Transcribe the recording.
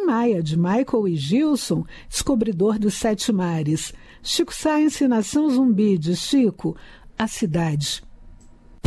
Maia, de Michael e Gilson, Descobridor dos Sete Mares. Chico Science, Nação Zumbi, de Chico, A Cidade.